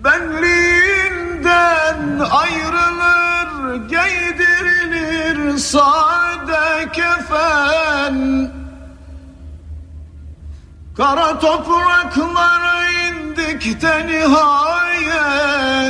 benliğinden ayrılır, giydirilir sade kefen. Kara topraklara indik de nihayet